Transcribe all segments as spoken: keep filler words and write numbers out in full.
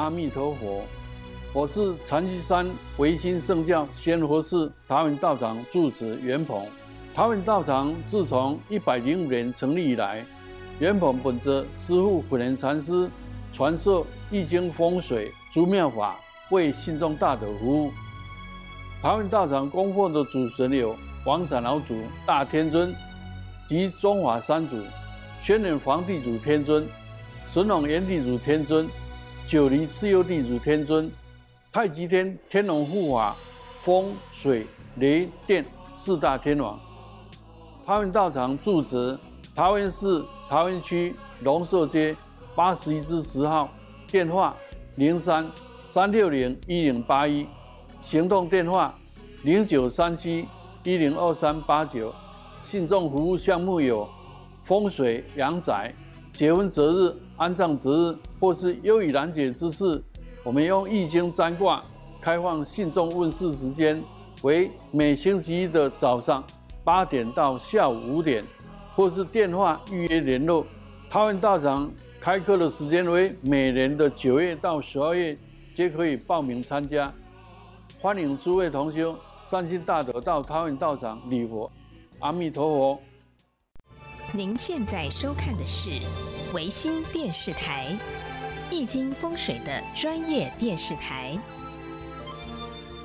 阿弥陀佛，我是禅西山唯心圣教仙佛寺桃园道场住持袁鹏。桃园道场自从一百零五年成立以来，袁鹏本着师父普贤禅师传授易经风水诸妙法，为信众大德服务。桃园道场供奉的主神有王产老祖、大天尊及中华三祖、轩辕皇地祖天尊、神农炎帝祖天尊、九黎蚩尤地祖天尊、太极天天龙护法、风水雷电四大天王。桃园道场住址桃园市桃园区龙寿街八十一之十号，电话零三三六零一零八一，行动电话零九三七一零二三八九。信众服务项目有风水、阳宅、结婚择日、安葬择日，或是忧郁难解之事，我们用易经占卦开放信众问事时间为每星期一的早上八点到下午五点，或是电话预约联络。桃园道场开课的时间为每年的九月到十二月，皆可以报名参加。欢迎诸位同修善心大德到桃园道场礼佛。阿弥陀佛。 您现在收看的是维新电视台易经风水的专业电视台，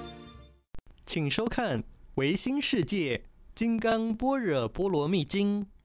请收看维新世界金刚般若波罗蜜经。